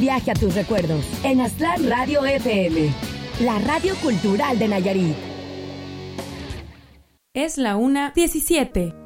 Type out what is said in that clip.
viaje a tus recuerdos en Aztlán Radio FM, la radio cultural de Nayarit. Es la 1:17.